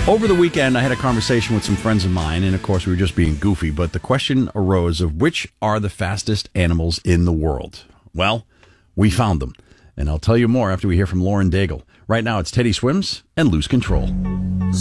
Over the weekend, I had a conversation with some friends of mine, and of course, we were just being goofy, but the question arose of which are the fastest animals in the world? Well, we found them, and I'll tell you more after we hear from Lauren Daigle. Right now, it's Teddy Swims and Lose Control.